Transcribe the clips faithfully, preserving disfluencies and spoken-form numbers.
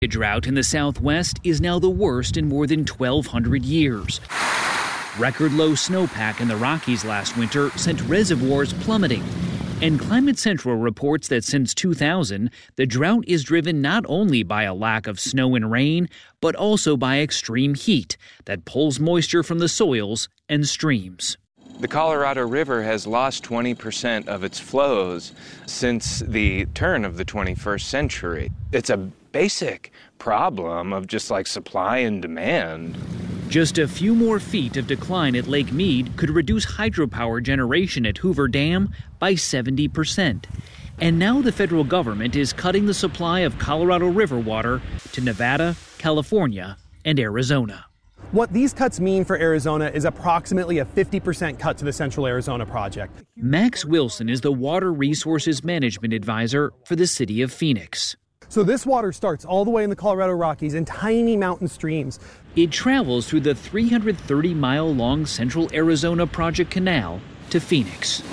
A drought in the Southwest is now the worst in more than twelve hundred years. Record low snowpack in the Rockies last winter sent reservoirs plummeting. And Climate Central reports that since two thousand, the drought is driven not only by a lack of snow and rain, but also by extreme heat that pulls moisture from the soils and streams. The Colorado River has lost twenty percent of its flows since the turn of the twenty-first century. It's a basic problem of just like supply and demand. Just a few more feet of decline at Lake Mead could reduce hydropower generation at Hoover Dam by seventy percent. And now the federal government is cutting the supply of Colorado River water to Nevada, California, and Arizona. What these cuts mean for Arizona is approximately a fifty percent cut to the Central Arizona Project. Max Wilson is the Water Resources Management Advisor for the city of Phoenix. So this water starts all the way in the Colorado Rockies in tiny mountain streams. It travels through the three hundred thirty mile long Central Arizona Project Canal to Phoenix.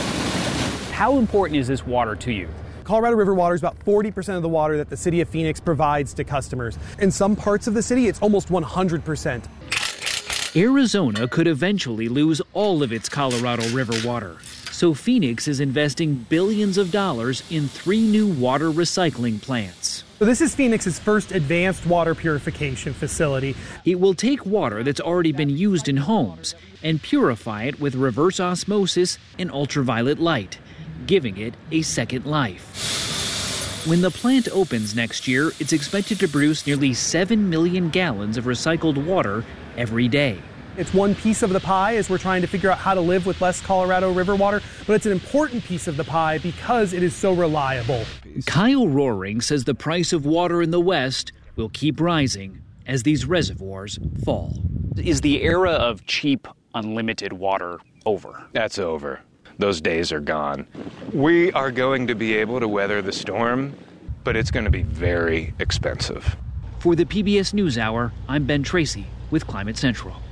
How important is this water to you? Colorado River water is about forty percent of the water that the city of Phoenix provides to customers. In some parts of the city, it's almost one hundred percent. Arizona could eventually lose all of its Colorado River water. So Phoenix is investing billions of dollars in three new water recycling plants. So this is Phoenix's first advanced water purification facility. It will take water that's already been used in homes and purify it with reverse osmosis and ultraviolet light, giving it a second life. When the plant opens next year, it's expected to produce nearly seven million gallons of recycled water every day. It's one piece of the pie as we're trying to figure out how to live with less Colorado River water, but it's an important piece of the pie because it is so reliable. Kyle Roaring says the price of water in the West will keep rising as these reservoirs fall. Is the era of cheap, unlimited water over? That's over. Those days are gone. We are going to be able to weather the storm, but it's going to be very expensive. For the P B S NewsHour, I'm Ben Tracy with Climate Central.